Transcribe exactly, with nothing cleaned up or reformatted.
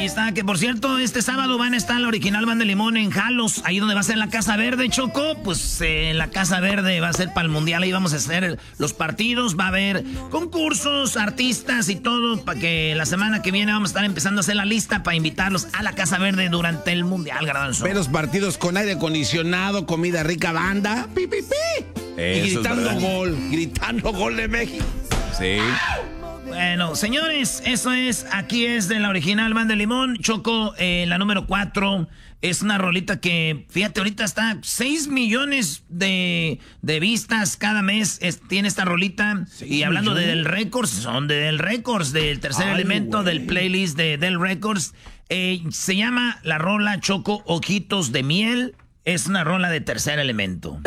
Ahí está, que por cierto, este sábado van a estar la original Banda de Limón en Jalos, ahí donde va a ser la Casa Verde, Choco. Pues eh, la Casa Verde va a ser para el Mundial, ahí vamos a hacer los partidos, va a haber concursos, artistas y todo, para que la semana que viene vamos a estar empezando a hacer la lista para invitarlos a la Casa Verde durante el Mundial, Garbanzo. Ver los partidos con aire acondicionado, comida rica, banda, pi, pi, pi. Y gritando gol, gritando gol de México. Sí. Bueno, señores, eso es, aquí es de la original Banda de Limón. Choco, eh, la número cuatro, es una rolita que, fíjate, ahorita está seis millones de, de vistas cada mes, es, tiene esta rolita. Y hablando de Del Records, son de Del Records, del tercer Ay, elemento wey. del playlist de Del Records. Eh, se llama la rola, Choco, Ojitos de Miel. Es una rola de Tercer Elemento.